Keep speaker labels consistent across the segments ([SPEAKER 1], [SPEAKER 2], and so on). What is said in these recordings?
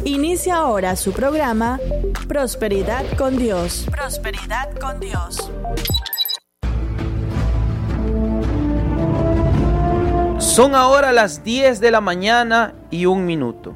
[SPEAKER 1] Inicia ahora su programa Prosperidad con Dios. Prosperidad con Dios.
[SPEAKER 2] Son ahora las 10 de la mañana y 1 minuto.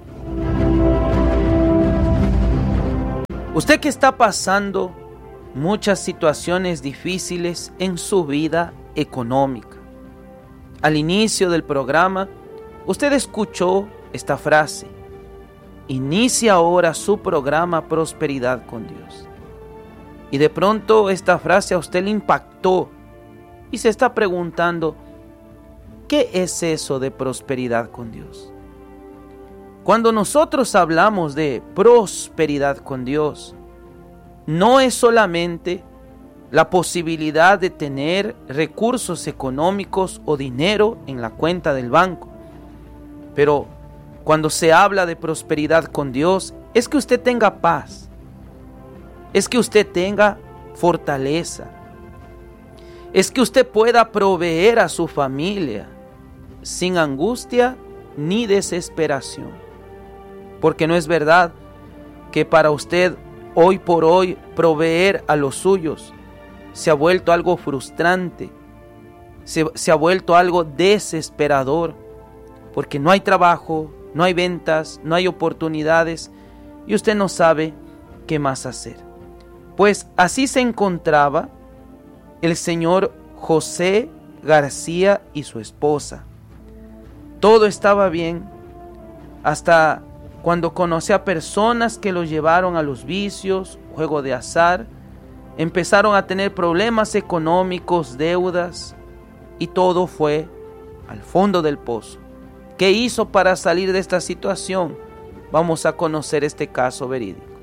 [SPEAKER 2] Usted que está pasando muchas situaciones difíciles en su vida económica. Al inicio del programa, usted escuchó esta frase: inicia ahora su programa Prosperidad con Dios. Y de pronto esta frase a usted le impactó y se está preguntando: ¿qué es eso de prosperidad con Dios? Cuando nosotros hablamos de prosperidad con Dios, no es solamente la posibilidad de tener recursos económicos o dinero en la cuenta del banco. Pero cuando se habla de prosperidad con Dios, es que usted tenga paz, es que usted tenga fortaleza, es que usted pueda proveer a su familia sin angustia ni desesperación. Porque no es verdad que para usted hoy por hoy proveer a los suyos se ha vuelto algo frustrante, se ha vuelto algo desesperador, porque no hay trabajo, no hay ventas, no hay oportunidades y usted no sabe qué más hacer. Pues así se encontraba el señor José García y su esposa. Todo estaba bien hasta cuando conoció a personas que los llevaron a los vicios, juego de azar, empezaron a tener problemas económicos, deudas, y todo fue al fondo del pozo. ¿Qué hizo para salir de esta situación? Vamos a conocer este caso verídico.